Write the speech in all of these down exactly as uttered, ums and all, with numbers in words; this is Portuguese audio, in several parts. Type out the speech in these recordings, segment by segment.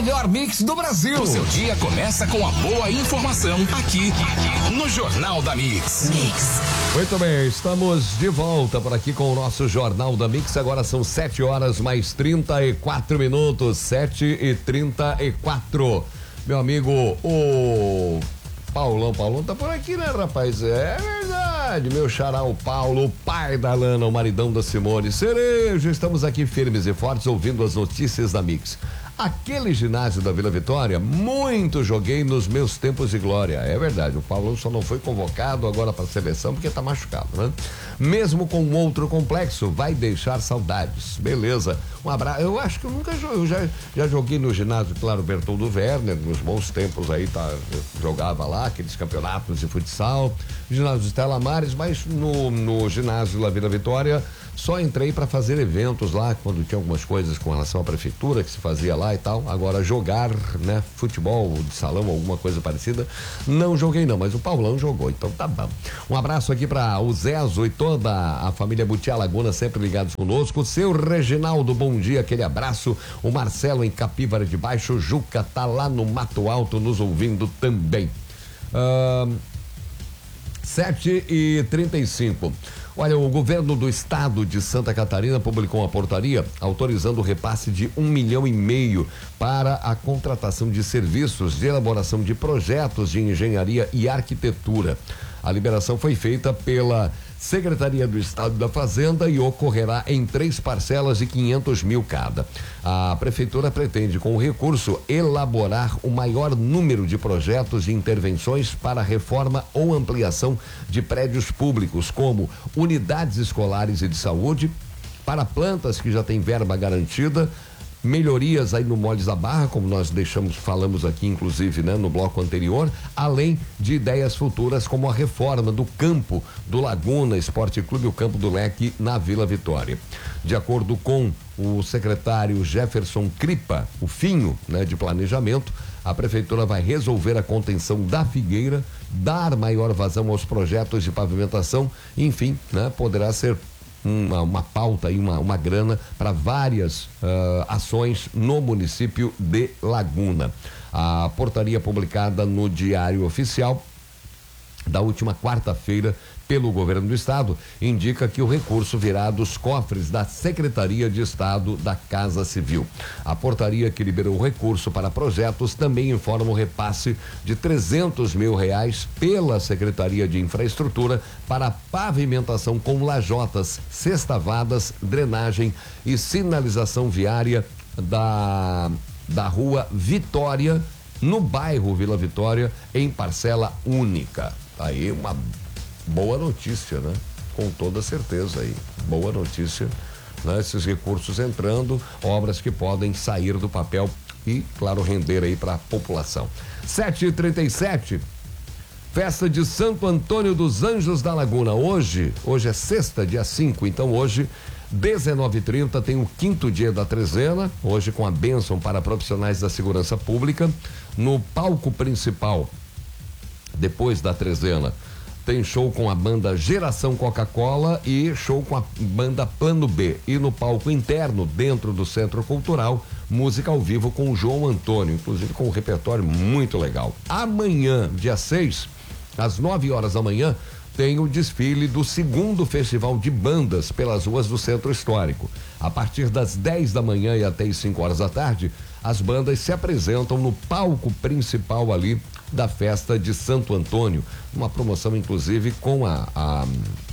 melhor mix do Brasil. O seu dia começa com a boa informação aqui no Jornal da Mix. Mix. Muito bem, estamos de volta por aqui com o nosso Jornal da Mix. Agora são sete horas mais trinta e quatro minutos. Sete e trinta e quatro. Meu amigo, o Paulão, Paulão tá por aqui, né, rapaz? É verdade, meu xará, o Paulo, o pai da Lana, o maridão da Simone Cerejo. Estamos aqui firmes e fortes ouvindo as notícias da Mix. Aquele ginásio da Vila Vitória, muito joguei nos meus tempos de glória. É verdade, o Paulão só não foi convocado agora para a seleção porque tá machucado, né? Mesmo com outro complexo, vai deixar saudades. Beleza, um abraço. Eu acho que eu nunca joguei, eu já, já joguei no ginásio, claro, Bertoldo Werner, nos bons tempos aí, tá, jogava lá, aqueles campeonatos de futsal, ginásio Estela Mares, mas no, no ginásio da Vila Vitória, só entrei para fazer eventos lá, quando tinha algumas coisas com relação à prefeitura que se fazia lá e tal. Agora jogar, né, futebol de salão, alguma coisa parecida, não joguei não, mas o Paulão jogou, então tá bom. Um abraço aqui para o Zezo e toda a família Butiá Laguna, sempre ligados conosco. O seu Reginaldo, bom dia, aquele abraço. O Marcelo em Capivara de Baixo, o Juca tá lá no Mato Alto nos ouvindo também. Uh, sete e trinta e cinco. Olha, o governo do estado de Santa Catarina publicou uma portaria autorizando o repasse de um milhão e meio para a contratação de serviços de elaboração de projetos de engenharia e arquitetura. A liberação foi feita pela Secretaria do Estado da Fazenda e ocorrerá em três parcelas de quinhentos mil cada. A prefeitura pretende, com o recurso, elaborar o maior número de projetos de intervenções para reforma ou ampliação de prédios públicos, como unidades escolares e de saúde, para plantas que já têm verba garantida, melhorias aí no Moles da Barra, como nós deixamos, falamos aqui inclusive, né, no bloco anterior, além de ideias futuras como a reforma do campo do Laguna Esporte Clube, o Campo do Leque, na Vila Vitória. De acordo com o secretário Jefferson Cripa, o Finho, né, de planejamento, a prefeitura vai resolver a contenção da Figueira, dar maior vazão aos projetos de pavimentação, enfim, né, poderá ser Uma, uma pauta e uma, uma grana para várias uh, ações no município de Laguna. A portaria publicada no Diário Oficial da última quarta-feira pelo governo do estado indica que o recurso virá dos cofres da Secretaria de Estado da Casa Civil. A portaria que liberou o recurso para projetos também informa o repasse de trezentos mil reais pela Secretaria de Infraestrutura para pavimentação com lajotas, sextavadas, drenagem e sinalização viária da, da rua Vitória, no bairro Vila Vitória, em parcela única. Aí uma boa notícia, né? Com toda certeza aí. Boa notícia, né? Esses recursos entrando, obras que podem sair do papel e, claro, render aí para a população. sete e trinta e sete. Festa de Santo Antônio dos Anjos da Laguna. Hoje, hoje é sexta, dia cinco, então hoje, dezenove e trinta, tem o quinto dia da trezena, hoje com a bênção para profissionais da segurança pública. No palco principal, depois da trezena, tem show com a banda Geração Coca-Cola e show com a banda Plano B. E no palco interno, dentro do Centro Cultural, música ao vivo com o João Antônio, inclusive com um repertório muito legal. Amanhã, dia seis, às nove horas da manhã, tem o desfile do segundo Festival de Bandas pelas ruas do Centro Histórico. A partir das dez da manhã e até as cinco horas da tarde, as bandas se apresentam no palco principal ali da festa de Santo Antônio, uma promoção inclusive com a, a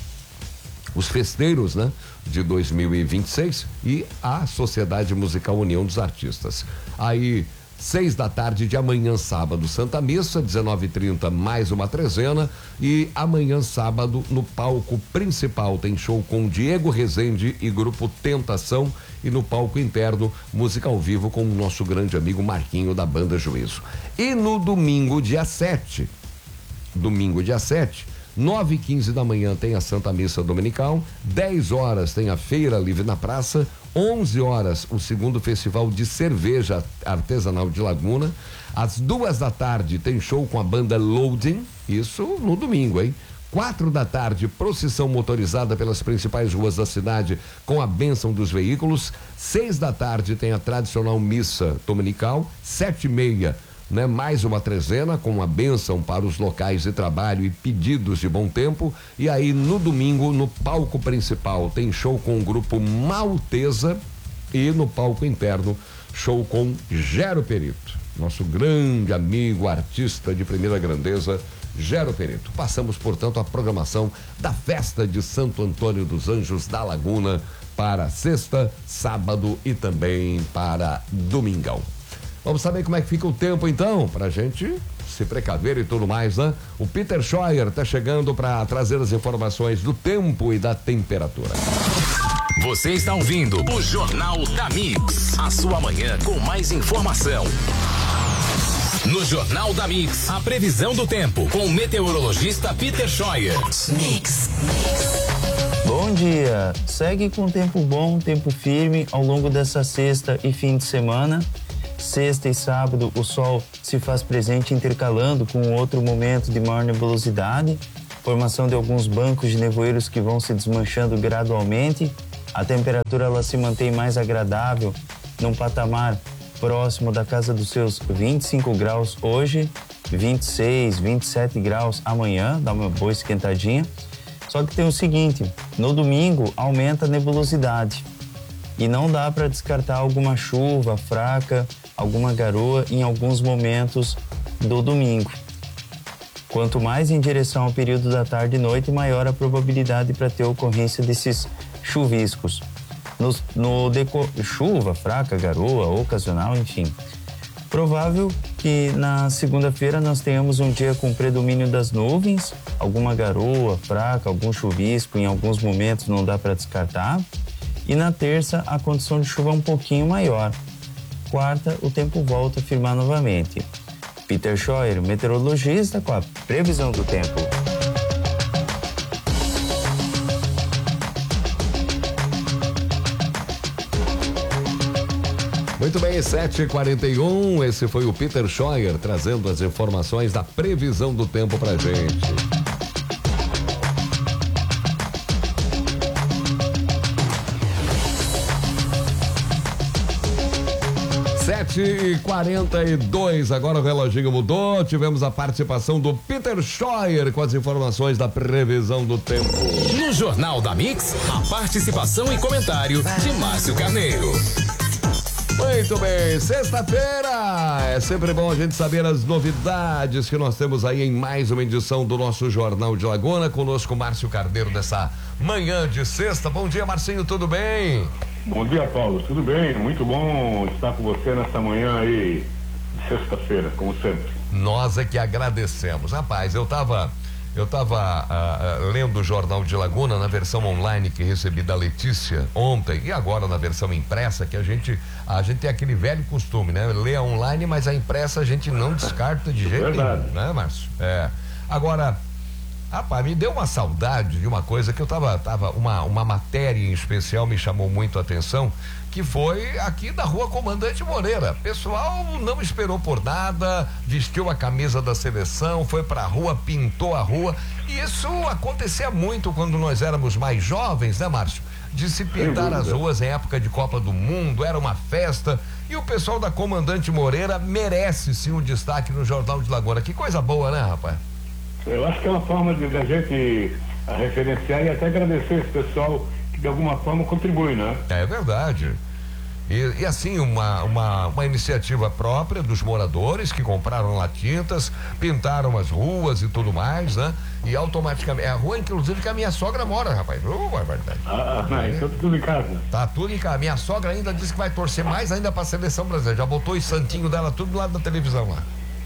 os festeiros, né, de dois mil e vinte e seis e a Sociedade Musical União dos Artistas. Aí, seis da tarde de amanhã, sábado, Santa Missa, dezenove e trinta, mais uma trezena, e amanhã, sábado, no palco principal tem show com Diego Rezende e grupo Tentação, e no palco interno, música ao vivo com o nosso grande amigo Marquinho da banda Juízo. E no domingo, dia sete, domingo, dia sete, nove e quinze da manhã tem a Santa Missa Dominical, dez horas tem a Feira Livre na Praça, onze horas o segundo Festival de Cerveja Artesanal de Laguna, às duas da tarde tem show com a banda Loading, isso no domingo, hein? Quatro da tarde, procissão motorizada pelas principais ruas da cidade com a bênção dos veículos. Seis da tarde tem a tradicional missa dominical. Sete e meia, né? Mais uma trezena com a bênção para os locais de trabalho e pedidos de bom tempo. E aí no domingo, no palco principal, tem show com o grupo Maltesa e no palco interno, show com Gero Perito, nosso grande amigo, artista de primeira grandeza, Gero Perito. Passamos, portanto, a programação da festa de Santo Antônio dos Anjos da Laguna para sexta, sábado e também para domingão. Vamos saber como é que fica o tempo, então, pra gente se precaver e tudo mais, né? O Peter Scheuer tá chegando para trazer as informações do tempo e da temperatura. Você está ouvindo o Jornal da Mix, a sua manhã com mais informação. No Jornal da Mix, a previsão do tempo com o meteorologista Peter Scheuer. Mix. Bom dia. Segue com tempo bom, tempo firme ao longo dessa sexta e fim de semana. Sexta e sábado o sol se faz presente intercalando com outro momento de maior nebulosidade, formação de alguns bancos de nevoeiros que vão se desmanchando gradualmente. A temperatura ela se mantém mais agradável, num patamar próximo da casa dos seus vinte e cinco graus hoje, vinte e seis, vinte e sete graus amanhã, dá uma boa esquentadinha. Só que tem o seguinte, no domingo aumenta a nebulosidade e não dá para descartar alguma chuva fraca, alguma garoa em alguns momentos do domingo. Quanto mais em direção ao período da tarde e noite, maior a probabilidade para ter ocorrência desses chuviscos. No, no deco... chuva, fraca, garoa, ocasional, enfim. Provável que na segunda-feira nós tenhamos um dia com predomínio das nuvens, alguma garoa fraca, algum chuvisco, em alguns momentos não dá para descartar. E na terça a condição de chuva é um pouquinho maior. Quarta, o tempo volta a firmar novamente. Peter Scheuer, meteorologista, com a previsão do tempo. Muito bem, sete e quarenta e um, esse foi o Peter Scheuer trazendo as informações da previsão do tempo pra gente. sete e quarenta e dois, agora o reloginho mudou, tivemos a participação do Peter Scheuer com as informações da previsão do tempo. No Jornal da Mix, a participação e comentário de Márcio Carneiro. Muito bem, sexta-feira, é sempre bom a gente saber as novidades que nós temos aí em mais uma edição do nosso Jornal de Laguna, conosco Márcio Carneiro dessa manhã de sexta. Bom dia, Marcinho, tudo bem? Bom dia, Paulo, tudo bem? Muito bom estar com você nessa manhã aí de sexta-feira, como sempre. Nós é que agradecemos. Rapaz, eu tava eu tava uh, uh, lendo o Jornal de Laguna na versão online que recebi da Letícia ontem e agora na versão impressa, que a gente a gente tem aquele velho costume, né? Lê online, mas a impressa a gente não descarta de jeito Verdade. nenhum, né, Márcio? É. Agora, rapaz, me deu uma saudade de uma coisa que eu tava, tava uma, uma matéria em especial me chamou muito a atenção, que foi aqui da Rua Comandante Moreira. Pessoal não esperou por nada, vestiu a camisa da seleção, foi pra rua, pintou a rua. E isso acontecia muito quando nós éramos mais jovens, né, Márcio? De se pintar as ruas em época de Copa do Mundo, era uma festa. E o pessoal da Comandante Moreira merece sim um destaque no Jornal de Laguna. Que coisa boa, né, rapaz? Eu acho que é uma forma de a gente a referenciar e até agradecer esse pessoal que de alguma forma contribui, né? É verdade. E, e assim, uma, uma, uma iniciativa própria dos moradores que compraram lá tintas, pintaram as ruas e tudo mais, né? E automaticamente, é a rua inclusive que a minha sogra mora, rapaz. Oh, é verdade. Ah, ah, então tá tudo em casa. Tá tudo em casa. Minha sogra ainda disse que vai torcer mais ainda pra seleção brasileira. Já botou os santinhos dela tudo do lado da televisão lá.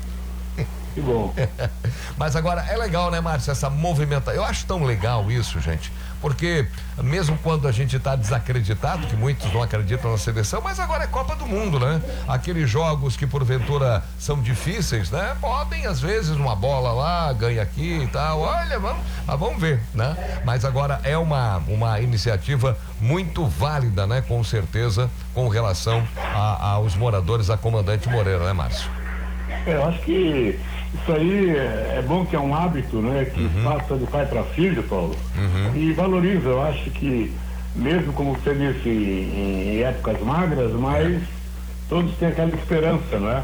Que bom. Mas agora é legal, né, Márcio, essa movimentação. Eu acho tão legal isso, gente, porque mesmo quando a gente tá desacreditado, que muitos não acreditam na seleção, mas agora é Copa do Mundo, né? Aqueles jogos que porventura são difíceis, né? Podem, às vezes, uma bola lá, ganha aqui e tal, olha, vamos, mas vamos ver, né? Mas agora é uma, uma iniciativa muito válida, né? Com certeza, com relação a, aos moradores da Comandante Moreira, né, Márcio? Eu acho que Isso aí é, é bom que é um hábito, né? Que uhum. passa de pai para filho, Paulo. Uhum. E valoriza. Eu acho que, mesmo como você disse, em, em épocas magras, mas todos têm aquela esperança, não é?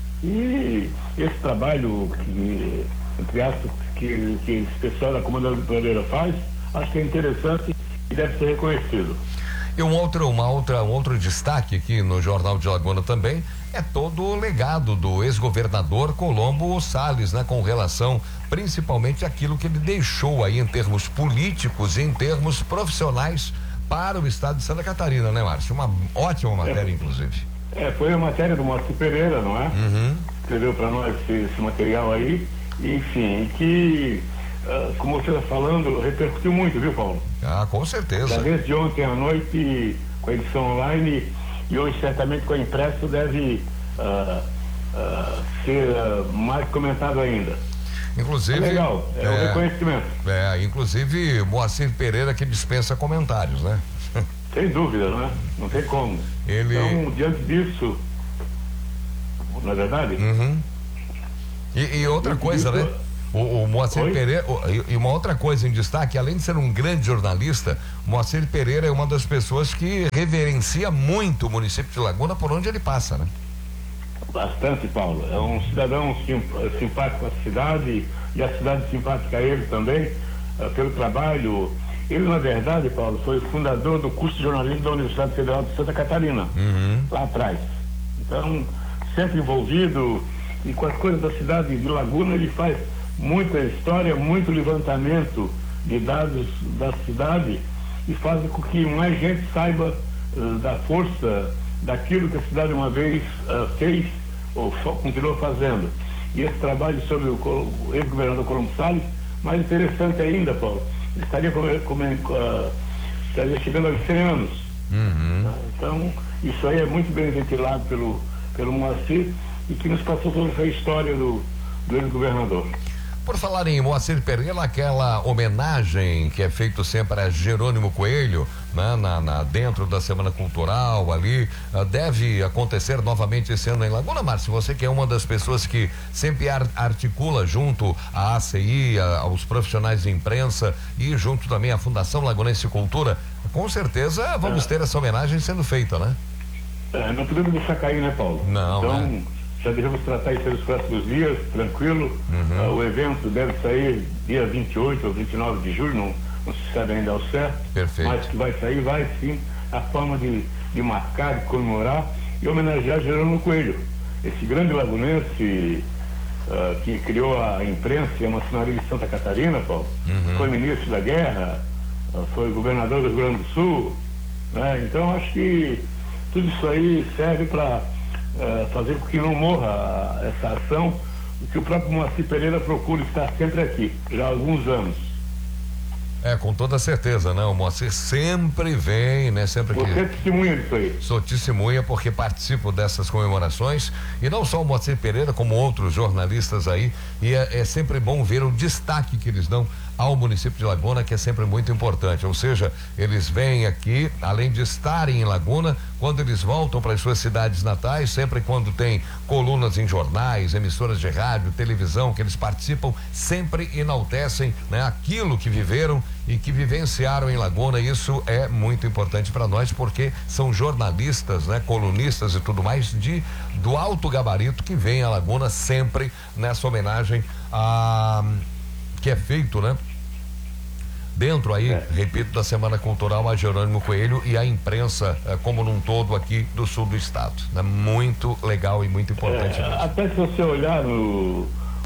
E esse trabalho que, entre aspas, que, que esse pessoal da Comandante Pereira faz, acho que é interessante e deve ser reconhecido. E um outro, uma outra, um outro destaque aqui no Jornal de Laguna também é todo o legado do ex-governador Colombo Salles, né? Com relação principalmente àquilo que ele deixou aí em termos políticos e em termos profissionais para o estado de Santa Catarina, né, Márcio? Uma ótima matéria, é, inclusive. É, foi a matéria do Moacir Pereira, não é? Uhum. Escreveu para nós esse, esse material aí, enfim, que Uh, como você está falando, repercutiu muito, viu, Paulo? Ah, com certeza. Já desde ontem à noite, com a edição online, e hoje certamente com a impresso deve uh, uh, ser uh, mais comentado ainda. Inclusive. É legal, é, é um reconhecimento. É, inclusive Moacir Pereira que dispensa comentários, né? Sem dúvida, não é? Não tem como. Ele... Então, diante disso, não é verdade? Uhum. E, e outra diante coisa, disso, né? O, o Moacir Oi? Pereira, e uma outra coisa em destaque, além de ser um grande jornalista, Moacir Pereira é uma das pessoas que reverencia muito o município de Laguna por onde ele passa, né? Bastante, Paulo. É um cidadão sim, simpático à cidade e a cidade simpática a ele também, uh, pelo trabalho. Ele, na verdade, Paulo, foi o fundador do curso de jornalismo da Universidade Federal de Santa Catarina, uhum. lá atrás. Então, sempre envolvido e com as coisas da cidade de Laguna, ele faz muita história, muito levantamento de dados da cidade e faz com que mais gente saiba uh, da força daquilo que a cidade uma vez uh, fez ou continuou fazendo. E esse trabalho sobre o, o ex-governador Colombo Salles, mais interessante ainda, Paulo, ele estaria, come, come, uh, estaria chegando aos cem anos. Uhum. Uh, então, isso aí é muito bem ventilado pelo, pelo Moacir e que nos passou toda essa história do, do ex-governador. Por falar em Moacir Pereira, aquela homenagem que é feito sempre a Jerônimo Coelho, né, na, na, dentro da Semana Cultural ali, uh, deve acontecer novamente esse ano em Laguna. Márcio, você que é uma das pessoas que sempre ar, articula junto à A C I, a, aos profissionais de imprensa e junto também à Fundação Lagunense Cultura, com certeza vamos é. ter essa homenagem sendo feita, né? É, não podemos deixar cair, né, Paulo? Não, então, né? Já devemos tratar isso nos próximos dias, tranquilo. Uhum. Uh, o evento deve sair dia vinte e oito ou vinte e nove de julho, não, não se sabe ainda ao certo. Perfeito. Mas que vai sair, vai sim, a forma de, de marcar, de comemorar e homenagear Jerônimo Coelho, esse grande lagunense uh, que criou a imprensa e a maçonaria de Santa Catarina, Paulo. Uhum. Foi ministro da guerra, uh, foi governador do Rio Grande do Sul, né? Então acho que tudo isso aí serve para Uh, fazer com que não morra essa ação, que o próprio Moacir Pereira procura estar sempre aqui, já há alguns anos. É, com toda certeza, né? O Moacir sempre vem, né? Sempre que... Você é testemunha disso aí. Sou testemunha porque participo dessas comemorações e não só o Moacir Pereira, como outros jornalistas aí, e é, é sempre bom ver o destaque que eles dão ao município de Laguna, que é sempre muito importante. Ou seja, eles vêm aqui, além de estarem em Laguna, quando eles voltam para as suas cidades natais, sempre quando tem colunas em jornais, emissoras de rádio, televisão, que eles participam, sempre enaltecem, né, aquilo que viveram e que vivenciaram em Laguna. Isso é muito importante para nós, porque são jornalistas, né, colunistas e tudo mais de do alto gabarito que vem a Laguna sempre nessa homenagem a que é feito, né? Dentro aí, é. repito, da Semana Cultural a Jerônimo Coelho e a imprensa eh, como num todo aqui do sul do estado. Né? Muito legal e muito importante. É, até se você olhar no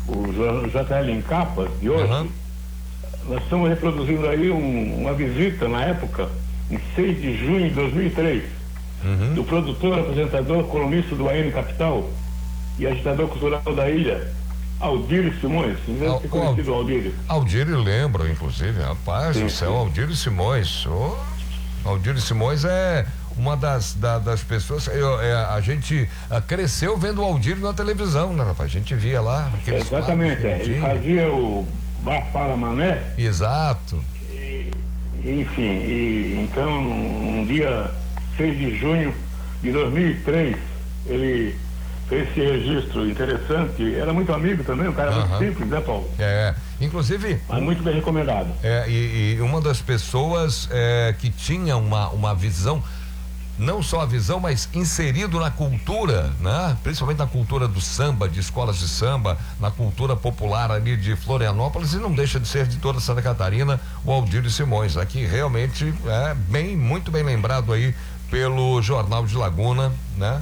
o J L em Capas de hoje, uhum. nós estamos reproduzindo aí um, uma visita na época, em seis de junho de dois mil e três, uhum. do produtor, apresentador, colunista do A M Capital e agitador cultural da ilha, Aldir Simões. Você deve ter conhecido o Aldir. Aldir, lembro, inclusive, rapaz sim, do céu, Aldir Simões. Oh, Aldir Simões é uma das, da, das pessoas. Eu, é, a gente a, cresceu vendo o Aldir na televisão, né, rapaz? A gente via lá. É, exatamente, é. Ele fazia o Bar Fala Mané. Exato. E, enfim, e, então, um dia seis de junho de dois mil e três, ele esse registro interessante. Era muito amigo também, um cara uhum. muito simples, né, Paulo? É, inclusive... Mas muito bem recomendado. É, e, e uma das pessoas é, que tinha uma, uma visão, não só a visão, mas inserido na cultura, né? Principalmente na cultura do samba, de escolas de samba, na cultura popular ali de Florianópolis, e não deixa de ser de toda Santa Catarina, o Aldir Simões, aqui realmente é bem, muito bem lembrado aí pelo Jornal de Laguna, né?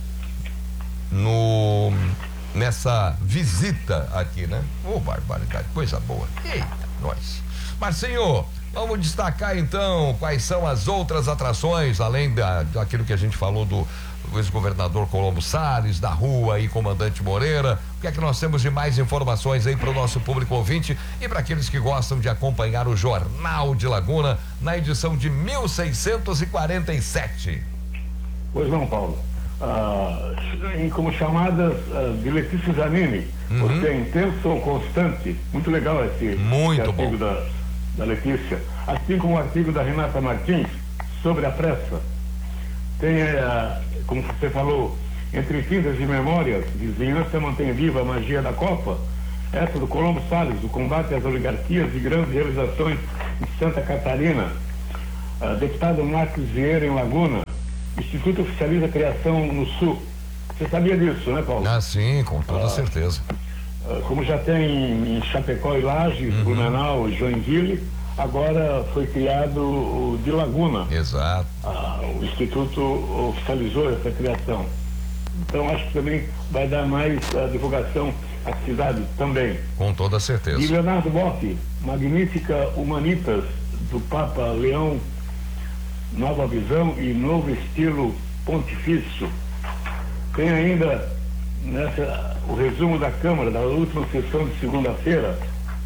No, nessa visita aqui, né? Ô, oh, barbaridade, coisa boa. Eita, nós. Marcinho, vamos destacar então quais são as outras atrações, além da, daquilo que a gente falou do, do ex-governador Colombo Salles, da rua e Comandante Moreira. O que é que nós temos de mais informações aí para o nosso público ouvinte e para aqueles que gostam de acompanhar o Jornal de Laguna na edição de mil seiscentos e quarenta e sete? Pois não, Paulo. Ah, como chamadas ah, de Letícia Zanini, uhum. Você é intenso ou constante? Muito legal esse, Muito esse artigo bom. Da, da Letícia. Assim como o artigo da Renata Martins sobre a pressa. Tem, ah, como você falou, entre tintas e memórias, vizinhança mantém viva a magia da Copa. Essa do Colombo Salles, o combate às oligarquias e grandes realizações em Santa Catarina. Ah, deputado Marcos Vieira em Laguna. Instituto oficializa a criação no Sul. Você sabia disso, né, Paulo? Ah, sim, com toda ah, certeza. Como já tem em Chapecó e Lages, uhum. Blumenau e Joinville, agora foi criado o de Laguna. Exato. Ah, o Instituto oficializou essa criação. Então acho que também vai dar mais uh, divulgação à cidade também. Com toda certeza. E Leonardo Boff, Magnífica Humanitas, do Papa Leão, nova visão e novo estilo pontifício. Tem ainda nessa o resumo da Câmara da última sessão de segunda-feira.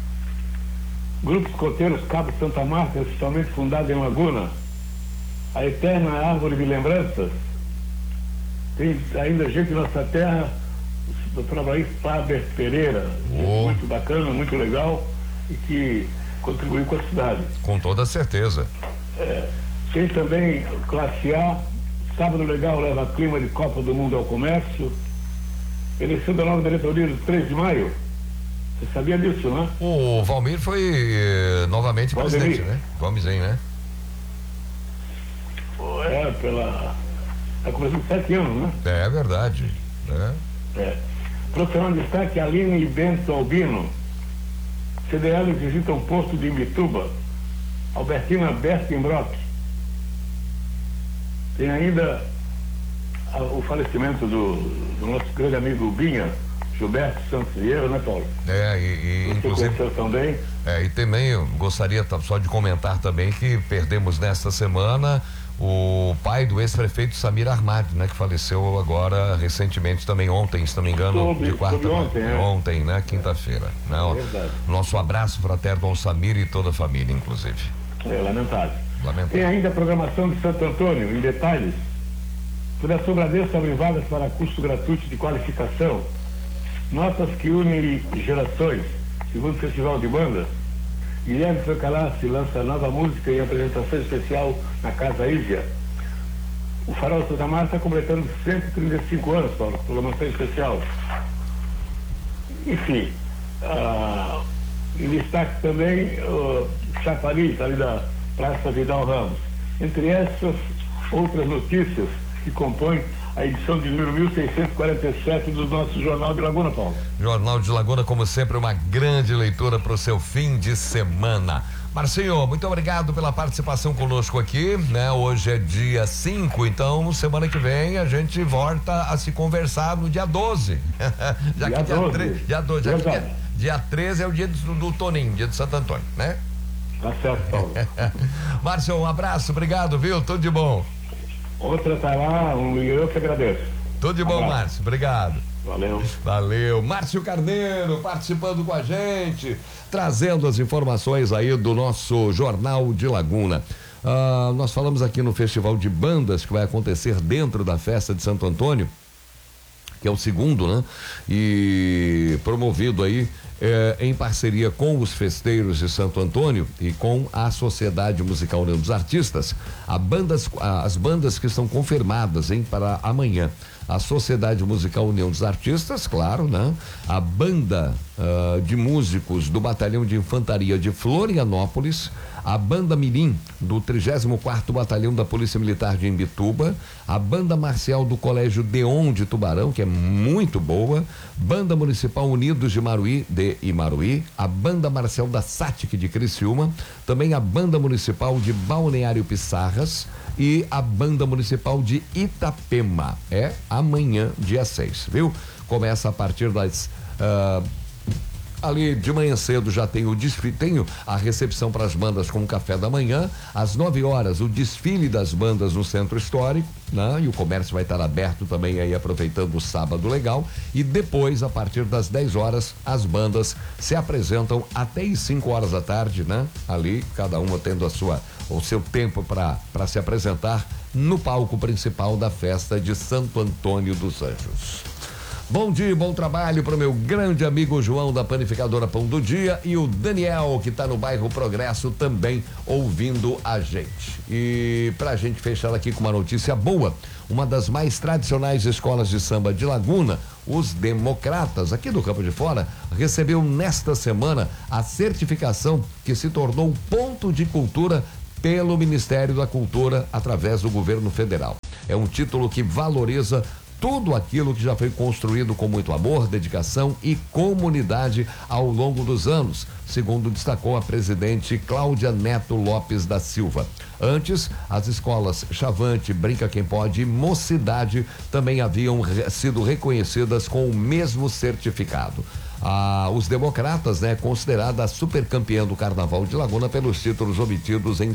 Grupo Escoteiros Cabo Santa Marta, oficialmente fundado em Laguna. A eterna árvore de lembranças. Tem ainda gente na nossa terra, o doutor Abraí Faber Pereira, oh. muito bacana, muito legal e que contribuiu com a cidade. Com toda certeza. É, tem também classe A, sábado legal leva clima de Copa do Mundo ao comércio. Eleição da nova diretoria do três de maio. Você sabia disso, né? O Valmir foi eh, novamente Valmir. presidente, né? Valmirzinho, né? É, pela... Está começando sete anos, né? É, é verdade. É. É. Profissional de destaque, Aline e Bento Albino. C D L visita um posto de Imbituba. Albertina Bertenbrock. Tem ainda a, o falecimento do, do nosso grande amigo Binha, Gilberto Santos Vieira, né, Paulo? É, e, e inclusive também. É, e também eu gostaria só de comentar também que perdemos nesta semana o pai do ex-prefeito Samir Armadi, né, que faleceu agora recentemente também ontem, se não me engano, sobre, de quarta ontem, é. ontem, né, quinta-feira. É, né, verdade. Nosso abraço fraterno ao Samir e toda a família, inclusive. É lamentável. lamentável. Tem ainda a programação de Santo Antônio, em detalhes. Fundação Bradesco abre vagas para curso gratuito de qualificação. Notas que unem gerações, segundo o Festival de Bandas. Guilherme Francalassi lança nova música em apresentação especial na Casa Ísia. O Farol Santa Marta está completando cento e trinta e cinco anos, Paulo, programação especial. Enfim, ah, em destaque também o Chafariz, ali da Praça Vidal Ramos. Entre essas outras notícias que compõem a edição de número mil seiscentos e quarenta e sete do nosso Jornal de Laguna, Paulo. Jornal de Laguna, como sempre, uma grande leitura para o seu fim de semana. Marcinho, muito obrigado pela participação conosco aqui, né? Hoje é dia cinco, então semana que vem a gente volta a se conversar no dia doze. já dia que dia treze, dia doze, já que dia, dia treze é o dia do, do Toninho, dia de Santo Antônio, né? Tá certo, Paulo. Márcio, um abraço, obrigado, viu? Tudo de bom. Outra tá lá, um, eu que agradeço. Tudo de bom, Márcio, obrigado. Valeu. Valeu. Márcio Carneiro participando com a gente, trazendo as informações aí do nosso Jornal de Laguna. Ah, nós falamos aqui no Festival de Bandas que vai acontecer dentro da festa de Santo Antônio, que é o segundo, né? E promovido aí eh, em parceria com os festeiros de Santo Antônio e com a Sociedade Musical União dos Artistas. A bandas, as bandas que estão confirmadas, hein, para amanhã. a Sociedade Musical União dos Artistas, claro, né? A banda uh, de músicos do Batalhão de Infantaria de Florianópolis, a Banda Mirim do trigésimo quarto Batalhão da Polícia Militar de Imbituba, a Banda Marcial do Colégio Deon de Tubarão, que é muito boa, Banda Municipal Unidos de Maruí, de Imaruí, a Banda Marcial da Satic de Criciúma, também a Banda Municipal de Balneário Pissarras e a Banda Municipal de Itapema. É amanhã, dia seis, viu? Começa a partir das... Uh, ali de manhã cedo já tem o desfile, tem a recepção para as bandas com o café da manhã, às nove horas o desfile das bandas no Centro Histórico, né? E o comércio vai estar aberto também aí, aproveitando o sábado legal, e depois, a partir das dez horas, as bandas se apresentam até às cinco horas da tarde, né? Ali, cada uma tendo a sua, o seu tempo para para se apresentar no palco principal da festa de Santo Antônio dos Anjos. Bom dia, bom trabalho para o meu grande amigo João da Panificadora Pão do Dia e o Daniel, que está no bairro Progresso também ouvindo a gente. E para a gente fechar aqui com uma notícia boa, uma das mais tradicionais escolas de samba de Laguna, os Democratas, aqui do Campo de Fora, recebeu nesta semana a certificação que se tornou ponto de cultura pelo Ministério da Cultura através do governo federal. É um título que valoriza tudo aquilo que já foi construído com muito amor, dedicação e comunidade ao longo dos anos, segundo destacou a presidente Cláudia Neto Lopes da Silva. Antes, as escolas Chavante, Brinca Quem Pode e Mocidade também haviam re- sido reconhecidas com o mesmo certificado. Ah, os Democratas, né, considerada a supercampeã do Carnaval de Laguna pelos títulos obtidos em